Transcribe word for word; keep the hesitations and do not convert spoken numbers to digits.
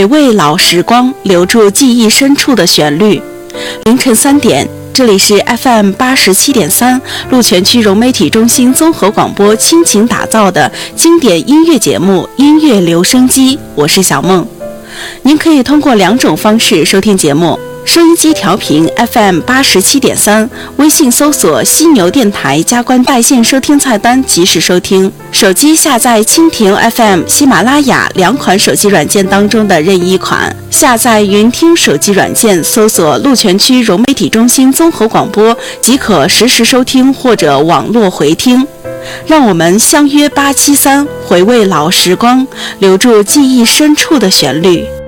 回味老时光，留住记忆深处的旋律。凌晨三点，这里是 F M 八十七点三鹿泉区融媒体中心综合广播倾情打造的经典音乐节目《音乐留声机》，我是小梦。您可以通过两种方式收听节目：收音机调频 F M 八十七点三，微信搜索犀牛电台加关在线收听菜单及时收听。手机下载蜻蜓 F M、喜马拉雅两款手机软件当中的任意一款，下载云听手机软件，搜索鹿泉区融媒体中心综合广播即可实时收听或者网络回听。让我们相约八七三，回味老时光，留住记忆深处的旋律。